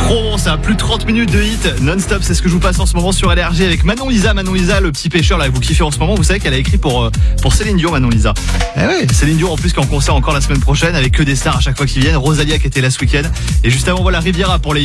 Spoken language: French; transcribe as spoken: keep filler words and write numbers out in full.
Trop bon ça, plus de trente minutes de hit non-stop, c'est ce que je vous passe en ce moment sur L R G avec Manon Lisa. Manon Lisa, le petit pêcheur là que vous kiffez en ce moment, vous savez qu'elle a écrit pour, euh, pour Céline Dion, Manon Lisa. Eh ouais, Céline Dion en plus qui est en concert encore la semaine prochaine avec que des stars à chaque fois qu'ils viennent. Rosalia qui était là ce week-end. Et juste avant voilà Riviera pour les